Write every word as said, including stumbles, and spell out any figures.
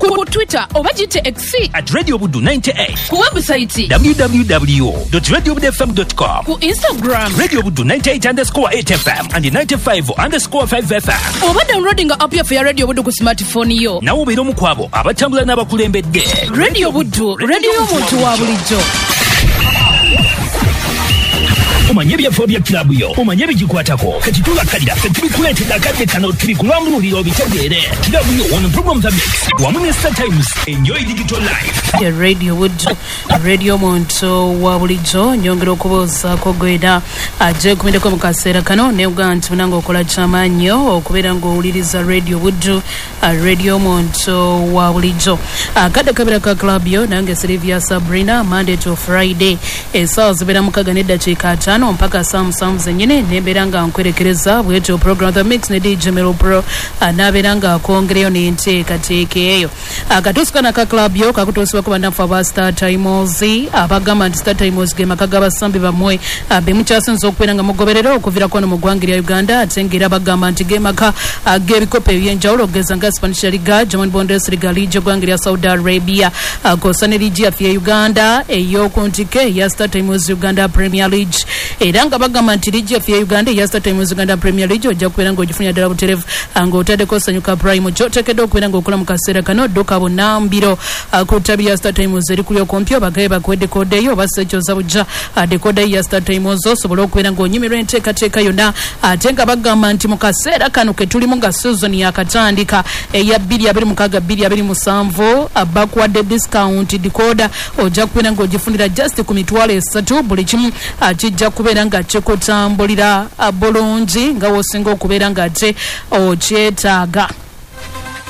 ku Twitter oba gite X at Radio Buddu ninety-eight, ku website w w w dot radio buddu f m dot com, ku Instagram Radio Buddu ninety-eight underscore eight F M and ninety-five underscore five F M. oba downloading app ya ya Radio Buddu ku smartphone yo. Nawo biro mu kwabo abatambula n'abakulembedde. Radio Buddu, radio y'omuntu wa bulijjo. Omanye byafo bya club yo, omanye bijikwatako. Kati tulakalira, kati bikuleetera akadde kano tubikulambululira obitegeere. Club yo on program the mix. Wamu ne Star Times, enjoy digital life. Ya Radio Buddu, radio muntu wa bulijjo, nyongera okubuuzaako gwera ajje kumindeko mu kaseera kano ne uga nti munange okola ky'amaanyi okubeera ng'owuliriza Radio Buddu, radio muntu wa bulijjo. Akadde kabira ka club yo nange Sylvia Sabrina, Monday to Friday essaawa zibeera mukaga n'eddakiika ataano mpaka saa musanvu zennyini nembeera nga nkwerekereza bwetyo program the mix ne D J Melo Pro anabeera nga akwongereyo n'enteekateeka eyo. Akatuusi kana ka club yo kakutuusibwa ku bannaffe aba Star Times abagamba nti Star Times ge maka g'abasambi bammwe be mukyasinza okubeera nga mugoberera okuviirako wano mu ggwanga lya Uganda ate ng'era bagamba nti ge maka g'ebikopo eby'enjawulo okugeza nga Spanish Liga, German Bundesliga, Liga eggwanga lya Saudi Arabia, kosa ne Liga yaffe ya Uganda ey'oku ntike ya Star Times Uganda Premier League. Era nga bagamba nti Liga yaffe ya Uganda ya Star Times Uganda Premier League ojja kubeera ng'ogifunira ddala butereevu ng'otaddeko Sanyuka Prime ky'oteekeddwa okubeera ng'okola mu kaseera kano dduka bunnambiro ku ttabi ya Star Times eri ku lyokompyo bagabe bakuwe dekoda eyo oba sekyoza bujja dekoda ya Star Times osobole okubeera ng'onyumirwa enteekateeka yonna ate nga bagamba nti mu kaseera kano ke tulimu nga season yakatandika eya bbiri abiri mukaaga bbiri abiri musanvu bakuwadde discount dekoda ojja kubeera ng'ogifunira just ku mitwalo esatu buli kimu kijja kubeera nga kikutambulira bulungi nga wosinga okubeera nga ate okyetaaga.